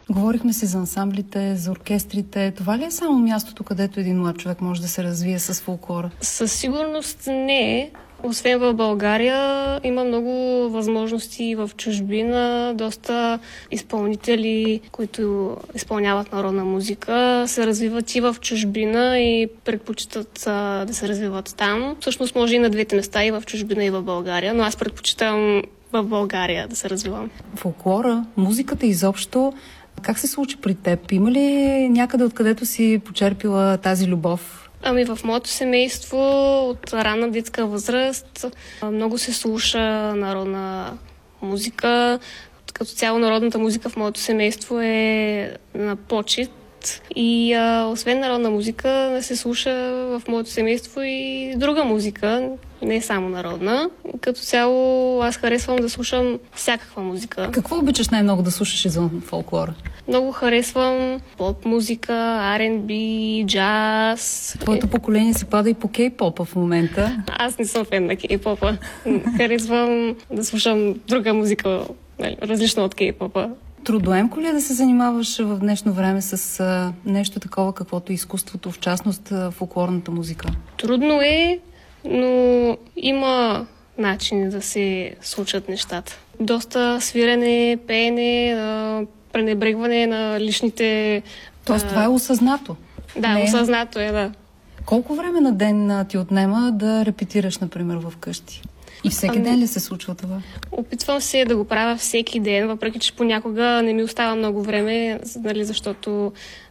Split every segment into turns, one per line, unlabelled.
Говорихме си за ансамблите, за оркестрите. Това ли е само мястото, където един млад човек може да се развие с фолклора?
Със сигурност не е. Освен в България, има много възможности в чужбина. Доста изпълнители, които изпълняват народна музика, се развиват и в чужбина и предпочитат да се развиват там. Всъщност може и на двете места, и в чужбина, и в България, но аз предпочитам в България да се развивам.
Фолклора, музиката изобщо, как се случи при теб? Има ли някъде, откъдето си почерпила тази любов?
В моето семейство от ранна детска възраст много се слуша народна музика. Като цяло народната музика в моето семейство е на почит. И освен народна музика се слуша в моето семейство и друга музика, не само народна. Като цяло аз харесвам да слушам всякаква музика.
Какво обичаш най-много да слушаш извън фолклора?
Много харесвам поп музика, R&B, джаз.
Твоето поколение се пада и по кей-попа в момента.
Аз не съм фен на кей-попа. Харесвам да слушам друга музика, различна от кей-попа.
Трудоемко ли е да се занимаваш в днешно време с нещо такова, каквото е изкуството, в частност фолклорната музика?
Трудно е, но има начини да се случат нещата. Доста свирене, пеене, пренебрегване на личните...
Тоест това е осъзнато?
Да, осъзнато е, да.
Колко време на ден ти отнема да репетираш, например, вкъщи? И всеки ден ли се случва това?
Опитвам се да го правя всеки ден, въпреки че понякога не ми остава много време, защото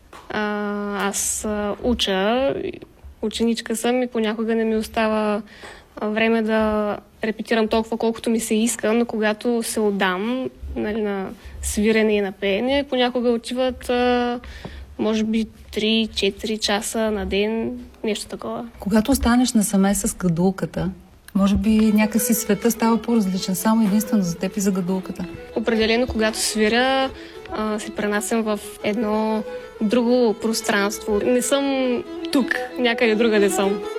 аз уча, ученичка съм и понякога не ми остава време да репетирам толкова, колкото ми се иска, но когато се отдам на свирене и на пеене, понякога отиват може би 3-4 часа на ден, нещо такова.
Когато останеш насаме с гадулката, може би някакси света става по-различен, само единствено за теб и за гадулката.
Определено, когато свиря, се пренасям в едно друго пространство. Не съм тук, някъде другаде съм.